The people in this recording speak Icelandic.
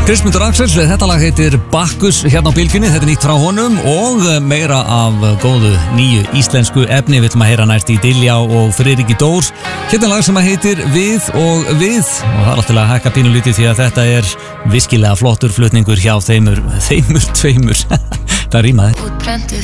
Kristmundur Axels, þetta lag heitir Bakkus hérna á Bylgjunni, þetta er nýtt frá honum og meira af góðu nýju íslensku efni við ætlum að heyra næst í Diljá og Friðriki Dór. Hérna lag sem að heitir Við og Við og það er alltaf að hækka pínu lítið því að þetta er virkilega flottur flutningur hjá þeimur tveimur. Það rímaði.